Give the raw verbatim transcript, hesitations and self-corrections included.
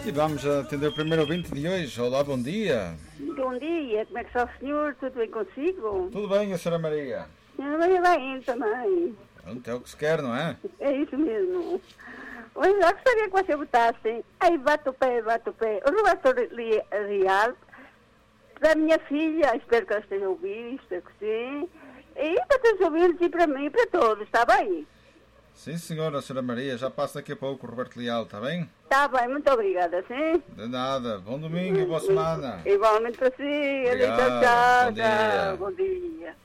E vamos atender o primeiro ouvinte de hoje. Olá, bom dia. Bom dia, como é que está o senhor? Tudo bem consigo? Tudo bem, a senhora Maria? Eu bem, bem também. Pronto, é o que se quer, não é? É isso mesmo. Hoje eu gostaria que você botasse aí, bate o pé, bate o pé, o relatório real da minha filha, espero que ela esteja a ouvir, espero que sim, e para todos os ouvintes e para mim e para todos, está bem? Sim, senhora, a senhora Maria, já passa daqui a pouco o Roberto Leal, está bem? Está bem, muito obrigada, sim? De nada, bom domingo e boa semana. Igualmente para si, Obrigado, tchau, tchau, bom dia. bom dia.